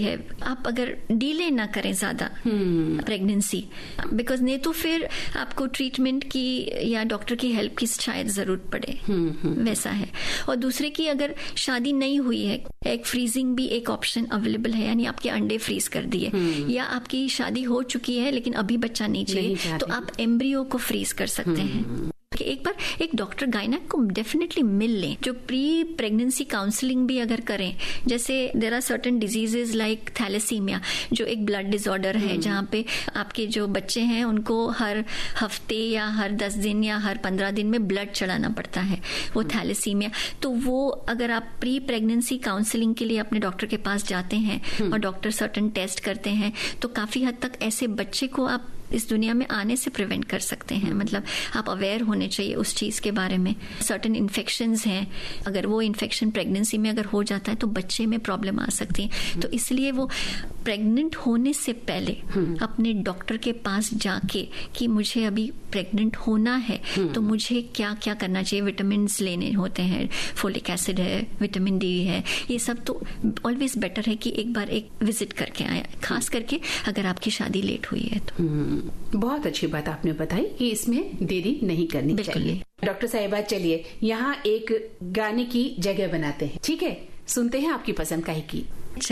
है, आप अगर डिले ना करें ज्यादा प्रेगनेंसी, बिकॉज नहीं तो फिर आपको ट्रीटमेंट की या डॉक्टर की हेल्प की शायद जरूरत पड़े, वैसा है। और दूसरे की अगर शादी नहीं हुई है, एग फ्रीजिंग भी एक ऑप्शन अवेलेबल है, यानी आपके अंडे फ्रीज कर दिए, या आपकी शादी हो चुकी है लेकिन अभी बच्चा नहीं चाहिए, तो आप एम्ब्रियो को फ्रीज कर सकते हैं। कि एक बार एक डॉक्टर गायनेक को डेफिनेटली मिल लें, जो प्री प्रेगनेंसी काउंसलिंग भी अगर करें। जैसे there are certain diseases like thalassaemia, जो एक ब्लड डिसऑर्डर है, जहाँ पे आपके जो बच्चे हैं उनको हर हफ्ते या हर 10 दिन या हर 15 दिन में ब्लड चढ़ाना पड़ता है, वो थैलेसीमिया। तो वो अगर आप प्री प्रेगनेंसी काउंसलिंग के लिए अपने डॉक्टर के पास जाते हैं और डॉक्टर सर्टेन टेस्ट करते हैं, तो काफी हद तक ऐसे बच्चे को आप इस दुनिया में आने से प्रिवेंट कर सकते हैं। मतलब आप अवेयर होने चाहिए उस चीज के बारे में। सर्टेन इन्फेक्शंस हैं, अगर वो इन्फेक्शन प्रेगनेंसी में अगर हो जाता है तो बच्चे में प्रॉब्लम आ सकती है। तो इसलिए वो प्रेग्नेंट होने से पहले अपने डॉक्टर के पास जाके कि मुझे अभी प्रेग्नेंट होना है तो मुझे क्या क्या करना चाहिए, विटामिन लेने होते हैं, फोलिक एसिड है, विटामिन डी है, ये सब तो ऑलवेज बेटर है कि एक बार एक विजिट करके आए, खास करके अगर आपकी शादी लेट हुई है तो। बहुत अच्छी बात आपने बताई कि इसमें देरी नहीं करनी चाहिए। डॉक्टर साहिबा, चलिए यहाँ एक गाने की जगह बनाते हैं, ठीक है? सुनते हैं आपकी पसंद का ही गीत।